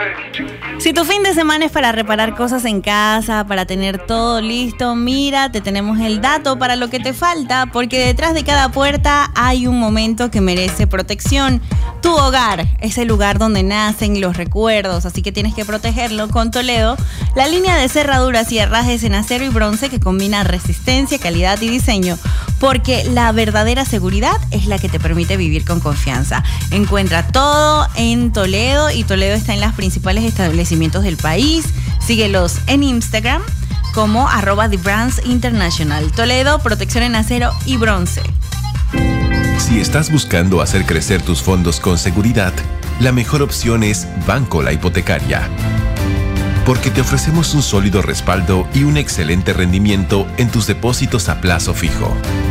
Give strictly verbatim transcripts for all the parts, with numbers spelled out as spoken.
Si tu fin de semana es para reparar cosas en casa, para tener todo listo, mira, te tenemos el dato para lo que te falta, porque detrás de cada puerta hay un momento que merece protección. Tu hogar es el lugar donde nacen los recuerdos, así que tienes que protegerlo con Toledo, la línea de cerraduras y herrajes en acero y bronce que combina resistencia, calidad y diseño, porque la verdadera seguridad es la que te permite vivir con confianza. Encuentra todo en Toledo y Toledo está en los principales establecimientos del país. Síguelos en Instagram como arroba The Brands International. Toledo, protección en acero y bronce. Si estás buscando hacer crecer tus fondos con seguridad, la mejor opción es Banco La Hipotecaria. Porque te ofrecemos un sólido respaldo y un excelente rendimiento en tus depósitos a plazo fijo.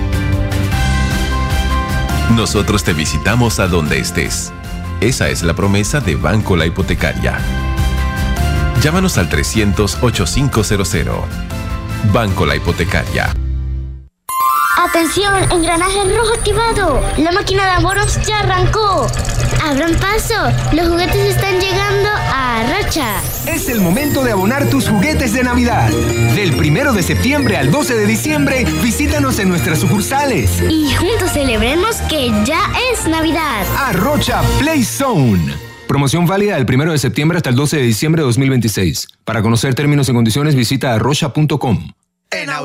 Nosotros te visitamos a donde estés. Esa es la promesa de Banco La Hipotecaria. Llámanos al trescientos, ochenta y cinco cero cero. Banco La Hipotecaria. ¡Atención! ¡Engranaje rojo activado! ¡La máquina de abonos ya arrancó! ¡Abran paso! ¡Los juguetes están llegando a Arrocha! Es el momento de abonar tus juguetes de Navidad. Del primero de septiembre al doce de diciembre, visítanos en nuestras sucursales. Y juntos celebremos que ya es Navidad. Arrocha Play Zone. Promoción válida del primero de septiembre hasta el doce de diciembre de dos mil veintiséis. Para conocer términos y condiciones, visita arrocha punto com.